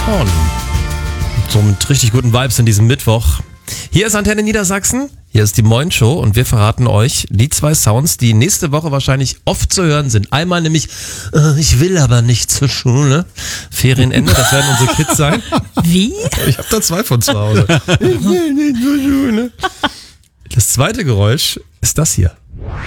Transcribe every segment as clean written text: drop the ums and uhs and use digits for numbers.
Dawn. So mit richtig guten Vibes in diesem Mittwoch. Hier ist Antenne Niedersachsen, hier ist die Moin Show und wir verraten euch die 2 Sounds, die nächste Woche wahrscheinlich oft zu hören sind. Einmal nämlich, ich will aber nicht zur Schule. Ferienende, das werden unsere Kids sein. Wie? Ich habe da 2 von zu Hause. Ich will nicht zur Schule. Das zweite Geräusch ist das hier.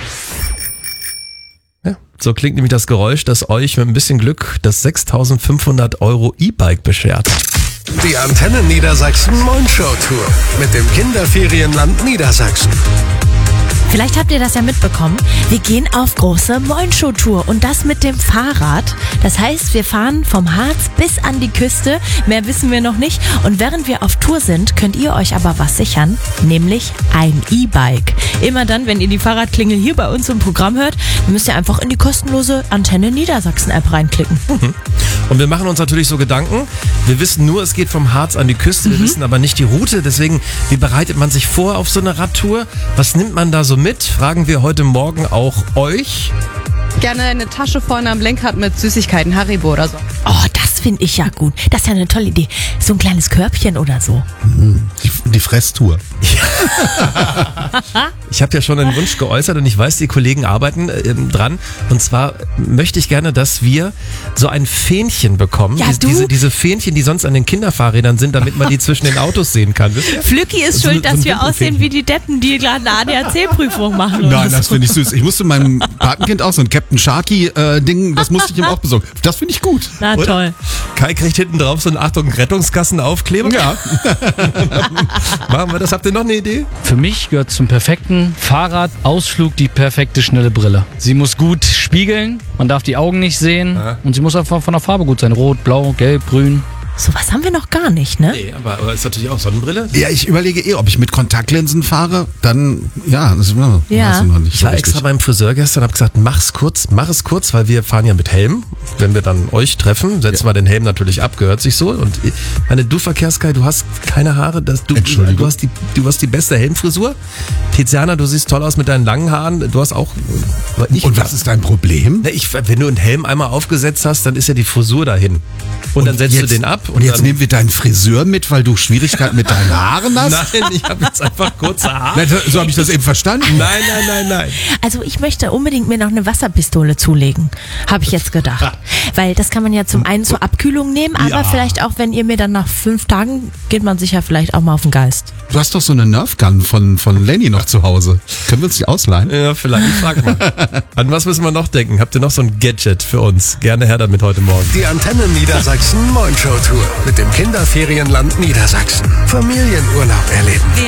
Ja, so klingt nämlich das Geräusch, das euch mit ein bisschen Glück das 6.500 € E-Bike beschert. Die Antenne Niedersachsen Moin Show Tour mit dem Kinderferienland Niedersachsen. Vielleicht habt ihr das ja mitbekommen. Wir gehen auf große Moin-Show-Tour und das mit dem Fahrrad. Das heißt, wir fahren vom Harz bis an die Küste. Mehr wissen wir noch nicht. Und während wir auf Tour sind, könnt ihr euch aber was sichern, nämlich ein E-Bike. Immer dann, wenn ihr die Fahrradklingel hier bei uns im Programm hört, müsst ihr einfach in die kostenlose Antenne Niedersachsen-App reinklicken. Und wir machen uns natürlich so Gedanken. Wir wissen nur, es geht vom Harz an die Küste. Wir wissen aber nicht die Route. Deswegen, wie bereitet man sich vor auf so eine Radtour? Was nimmt man da so mit? Fragen wir heute Morgen auch euch. Gerne eine Tasche vorne am Lenkrad mit Süßigkeiten, Haribo oder so. Oh, das finde ich ja gut. Das ist ja eine tolle Idee. So ein kleines Körbchen oder so. Die Fresstour. Ich habe ja schon einen Wunsch geäußert und ich weiß, die Kollegen arbeiten dran. Und zwar möchte ich gerne, dass wir so ein Fähnchen bekommen. Ja, diese Fähnchen, die sonst an den Kinderfahrrädern sind, damit man die zwischen den Autos sehen kann. Flücki ist schuld, dass wir aussehen wie die Deppen, die gerade eine ADAC-Prüfung machen. Nein, das finde ich süß. Ich musste meinem Patenkind auch so ein Captain Sharky-Ding, das musste ich ihm auch besorgen. Das finde ich gut. Na Oder? toll. Kai kriegt hinten drauf so einen Achtung Rettungskassenaufkleber. Ja. Machen wir das. Habt ihr noch eine Idee? Für mich gehört zum perfekten Fahrradausflug die perfekte schnelle Brille. Sie muss gut spiegeln, man darf die Augen nicht sehen und sie muss einfach von der Farbe gut sein. Rot, blau, gelb, grün. Sowas haben wir noch gar nicht, ne? Nee, aber ist natürlich auch Sonnenbrille. Ja, ich überlege ob ich mit Kontaktlinsen fahre, dann, das ist Ja. weiß ich noch nicht Ich so war richtig. extra beim Friseur gestern und habe gesagt, mach es kurz, weil wir fahren ja mit Helm. Wenn wir dann euch treffen, setzen wir den Helm natürlich ab, gehört sich so. Und du Verkehrskai, du hast keine Haare, Entschuldigung. du hast die beste Helmfrisur. Tiziana, du siehst toll aus mit deinen langen Haaren, du hast auch... Und was ist dein Problem? Wenn du einen Helm einmal aufgesetzt hast, dann ist ja die Frisur dahin. Und dann setzt du den ab. Und jetzt dann, nehmen wir deinen Friseur mit, weil du Schwierigkeiten mit deinen Haaren hast? Nein, ich habe jetzt einfach kurze Haare. Nein, so habe ich das eben verstanden. Nein. Also ich möchte unbedingt mir noch eine Wasserpistole zulegen, habe ich jetzt gedacht. Weil das kann man ja zum einen zur Abkühlung nehmen, aber vielleicht auch, wenn ihr mir dann nach 5 Tagen, geht man sich ja vielleicht auch mal auf den Geist. Du hast doch so eine Nerfgun von Lenny noch zu Hause. Können wir uns die ausleihen? Ja, vielleicht. Ich frage mal. An was müssen wir noch denken? Habt ihr noch so ein Gadget für uns? Gerne her damit heute Morgen. Die Antenne Niedersachsen Moin Show Tour mit dem Kinderferienland Niedersachsen. Familienurlaub erleben.